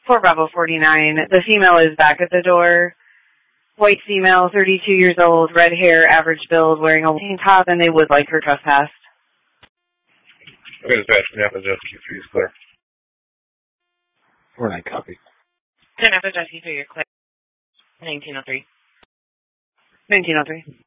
For Bravo 49, the female is back at the door. White female, 32 years old, red hair, average build, wearing a tank top, and they would like her trespassed. Okay, dispatch, Napa Jesky, please clear. 49 copy. Napa Jesky, you're clear. 1903. 1903.